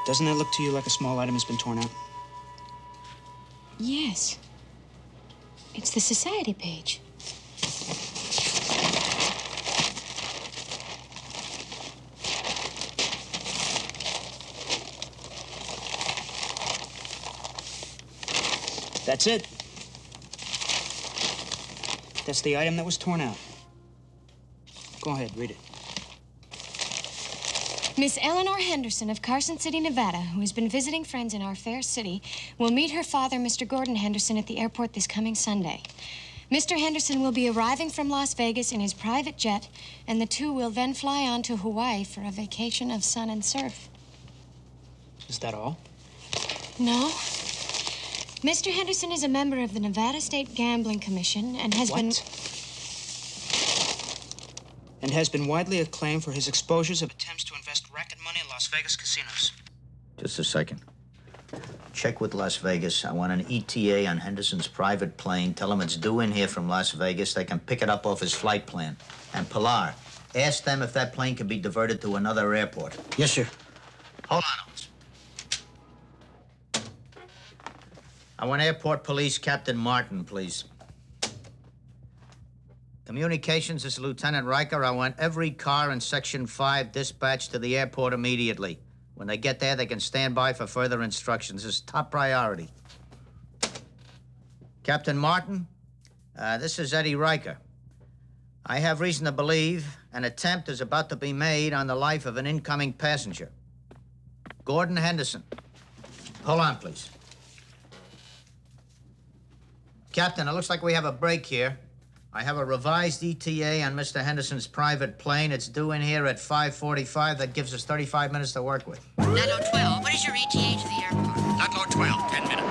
Doesn't that look to you like a small item has been torn out? Yes. It's the society page. That's it. That's the item that was torn out. Go ahead, read it. Miss Eleanor Henderson of Carson City, Nevada, who has been visiting friends in our fair city, will meet her father, Mr. Gordon Henderson, at the airport this coming Sunday. Mr. Henderson will be arriving from Las Vegas in his private jet, and the two will then fly on to Hawaii for a vacation of sun and surf. Is that all? No. Mr. Henderson is a member of the Nevada State Gambling Commission and has been... And has been widely acclaimed for his exposures of attempts to invest racket money in Las Vegas casinos. Just a second. Check with Las Vegas. I want an ETA on Henderson's private plane. Tell him it's due in here from Las Vegas. They can pick it up off his flight plan. And Pilar, ask them if that plane can be diverted to another airport. Yes, sir. Hold on, Owens. I want Airport Police Captain Martin, please. Communications, this is Lieutenant Riker. I want every car in Section 5 dispatched to the airport immediately. When they get there, they can stand by for further instructions. This is top priority. Captain Martin, this is Eddie Riker. I have reason to believe an attempt is about to be made on the life of an incoming passenger. Gordon Henderson. Hold on, please. Captain, it looks like we have a break here. I have a revised ETA on Mr. Henderson's private plane. It's due in here at 5:45. That gives us 35 minutes to work with. Ludlow 12, what is your ETA to the airport? Ludlow 12, 10 minutes.